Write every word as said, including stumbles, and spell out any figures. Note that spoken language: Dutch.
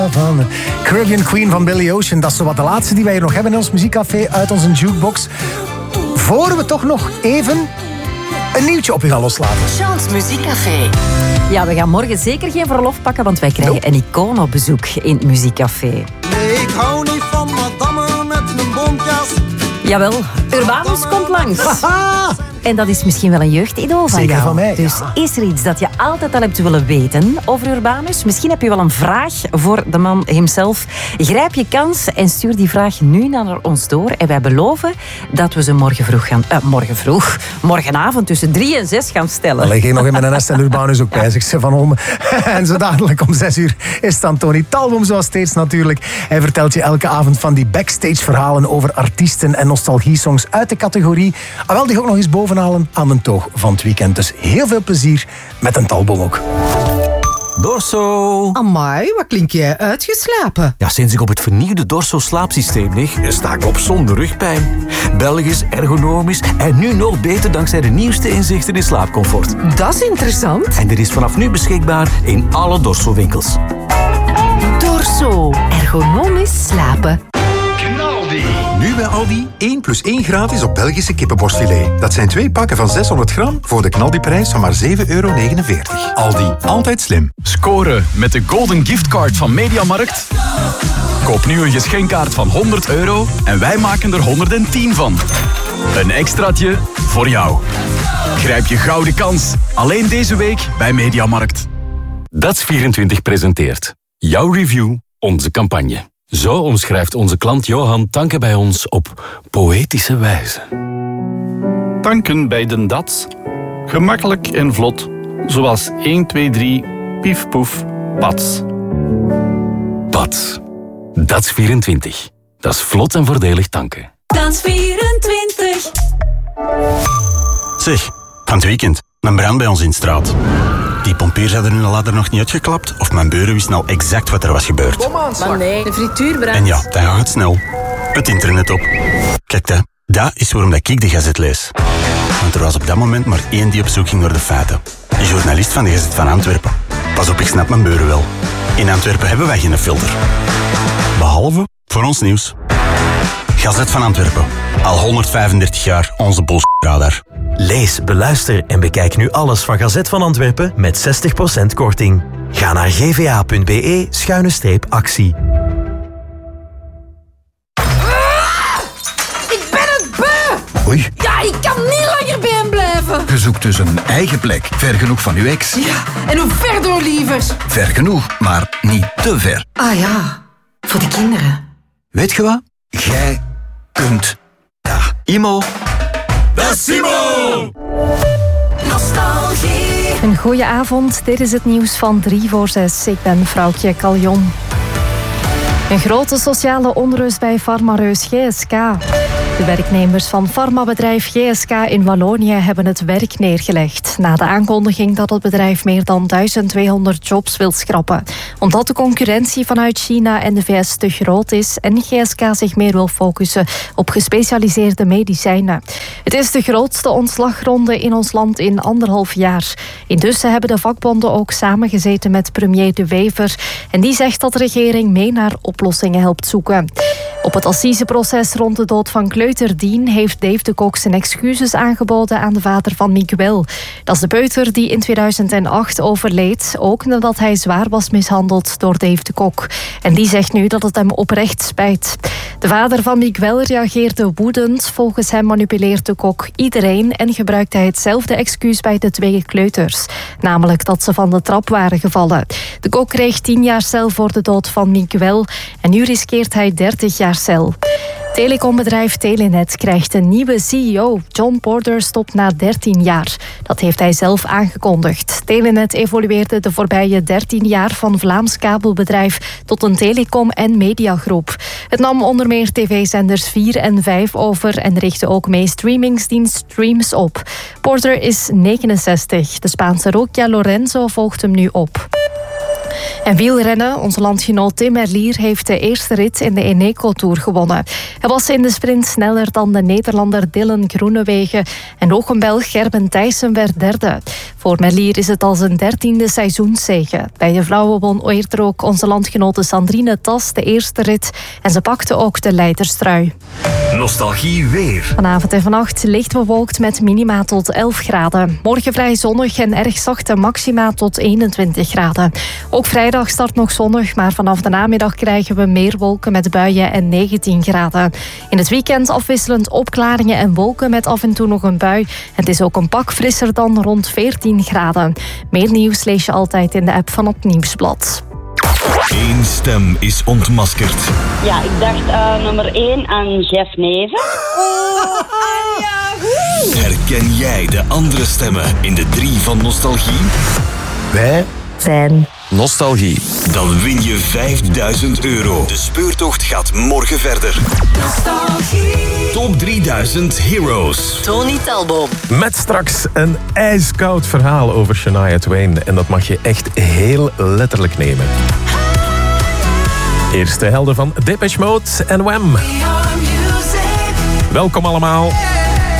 Van Caribbean Queen van Billy Ocean. Dat is zo wat de laatste die wij hier nog hebben in ons muziekcafé uit onze jukebox. Voor we toch nog even een nieuwtje op u gaan loslaten. Chance Muziekcafé. Ja, we gaan morgen zeker geen verlof pakken, want wij krijgen een icoon op bezoek in het muziekcafé. Nee, ik hou niet van madame met een bontjas. Jawel, Urbanus komt langs. En dat is misschien wel een jeugdidool van Zeker jou. van mij, Dus ja. is er iets dat je altijd al hebt willen weten over Urbanus? Misschien heb je wel een vraag voor de man himself. Grijp je kans en stuur die vraag nu naar ons door. En wij beloven dat we ze morgen vroeg gaan... Uh, morgen vroeg? Morgenavond tussen drie en zes gaan stellen. Dan lig ik nog in mijn nest en Urbanus ook bij zich, Van Olmen. En zo dadelijk om zes uur is het Tony Talboom zoals steeds natuurlijk. Hij vertelt je elke avond van die backstage verhalen over artiesten en nostalgie-songs uit de categorie. Ah, wel, die ga ik nog eens bovenhalen aan mijn toog van het weekend. Dus heel veel plezier met een Talboom ook. Dorso. Amai, wat klink jij uitgeslapen? Ja, sinds ik op het vernieuwde Dorso-slaapsysteem lig, sta ik op zonder rugpijn. Belgisch, ergonomisch en nu nog beter dankzij de nieuwste inzichten in slaapcomfort. Dat is interessant. En dit is vanaf nu beschikbaar in alle Dorso-winkels. Dorso. Ergonomisch slapen. Nu bij Aldi één plus één gratis op Belgische kippenborstfilet. Dat zijn twee pakken van zeshonderd gram voor de knaldiprijs van maar zeven euro negenenveertig. Aldi, altijd slim. Scoren met de Golden Giftcard van Mediamarkt. Koop nu een geschenkkaart van honderd euro en wij maken er honderdtien van. Een extraatje voor jou. Grijp je gouden kans. Alleen deze week bij Mediamarkt. Dat is vierentwintig presenteert. Jouw review, onze campagne. Zo omschrijft onze klant Johan tanken bij ons op poëtische wijze. Tanken bij Den Dats. Gemakkelijk en vlot. Zoals een, twee, drie, pief, poef, pats. Pats. Dat is vierentwintig. Dat is vlot en voordelig tanken. Dat is vierentwintig. Zeg, van het weekend. Een brand bij ons in de straat. Die pompeers hadden hun ladder nog niet uitgeklapt of mijn buren wisten al exact wat er was gebeurd. Maar nee, de frituur brandt. En ja, dan gaat het snel. Het internet op. Kijk, dat, dat is waarom dat ik de Gazet lees. Want er was op dat moment maar één die op zoek ging naar de feiten. De journalist van de Gazet van Antwerpen. Pas op, ik snap mijn buren wel. In Antwerpen hebben wij geen filter. Behalve voor ons nieuws. Gazet van Antwerpen. Al honderdvijfendertig jaar onze bullshit-radar. Lees, beluister en bekijk nu alles van Gazet van Antwerpen met zestig procent korting. Ga naar gva.be schuine streep actie. Ah! Ik ben het beu! Oei. Ja, ik kan niet langer bij hem blijven. Je zoekt dus een eigen plek, ver genoeg van uw ex. Ja, en hoe ver door liever? Ver genoeg, maar niet te ver. Ah ja, voor de kinderen. Weet je wat? Jij kunt dat. Imo. Dat is Simo! Nostalgie. Een goeie avond, dit is het nieuws van drie voor zes. Ik ben Vrouwtje Caljon. Een grote sociale onrust bij farmareus G S K. De werknemers van farmabedrijf G S K in Wallonië hebben het werk neergelegd. Na de aankondiging dat het bedrijf meer dan duizend tweehonderd jobs wil schrappen. Omdat de concurrentie vanuit China en de V S te groot is en G S K zich meer wil focussen op gespecialiseerde medicijnen. Het is de grootste ontslagronde in ons land in anderhalf jaar. Intussen hebben de vakbonden ook samengezeten met premier De Wever. En die zegt dat de regering mee naar oplossingen helpt zoeken. Op het assiseproces rond de dood van kleuter Dien heeft Dave de Kok zijn excuses aangeboden aan de vader van Miguel. Dat is de peuter die in tweeduizend acht overleed, ook nadat hij zwaar was mishandeld door Dave de Kok. En die zegt nu dat het hem oprecht spijt. De vader van Miguel reageerde woedend. Volgens hem manipuleert de Kok iedereen en gebruikt hij hetzelfde excuus bij de twee kleuters. Namelijk dat ze van de trap waren gevallen. De Kok kreeg tien jaar cel voor de dood van Miguel en nu riskeert hij dertig jaar cel. Telecombedrijf Telenet krijgt een nieuwe C E O. John Porter stopt na dertien jaar. Dat heeft hij zelf aangekondigd. Telenet evolueerde de voorbije dertien jaar van Vlaams kabelbedrijf tot een telecom- en mediagroep. Het nam onder meer tv-zenders vier en vijf over en richtte ook mee streamingsdienst Streams op. Porter is negenenzestig. De Spaanse Rokia Lorenzo volgt hem nu op. En wielrennen, onze landgenoot Tim Merlier heeft de eerste rit in de Eneco Tour gewonnen. Hij was in de sprint sneller dan de Nederlander Dylan Groenewegen en ook een Belg Gerben Thijssen werd derde. Voor Merlier is het al zijn dertiende seizoenszege. Bij de vrouwen won eerder ook onze landgenote Sandrine Tas de eerste rit en ze pakte ook de leiderstrui. Nostalgie weer. Vanavond en vannacht licht bewolkt met minima tot elf graden. Morgen vrij zonnig en erg zachte maxima tot eenentwintig graden. Ook vrijdag start nog zonnig, maar vanaf de namiddag krijgen we meer wolken met buien en negentien graden. In het weekend afwisselend opklaringen en wolken met af en toe nog een bui. Het is ook een pak frisser dan rond veertien graden. Meer nieuws lees je altijd in de app van het Nieuwsblad. Eén stem is ontmaskerd. Ja, ik dacht uh, nummer één aan Jeff Neven. Oh, Anja. Herken jij de andere stemmen in de drie van Nostalgie? Wij zijn Nostalgie. Dan win je vijfduizend euro. De speurtocht gaat morgen verder. Nostalgie. Top drieduizend Heroes. Tony Talbot. Met straks een ijskoud verhaal over Shania Twain. En dat mag je echt heel letterlijk nemen. Eerste helden van Depeche Mode en Wham. Welkom allemaal.